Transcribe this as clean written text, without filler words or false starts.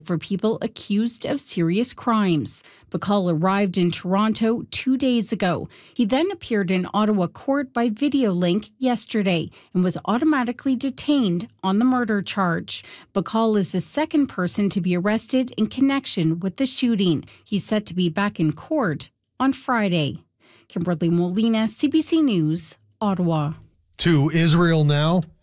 for people accused of serious crimes. Bacall arrived in Toronto 2 days ago. He then appeared in Ottawa court by video link yesterday and was automatically detained on the murder charge. Bacall is the second person to be arrested in connection with the shooting. He's set to be back in court on Friday. Kimberly Molina, CBC News, Ottawa. To Israel now.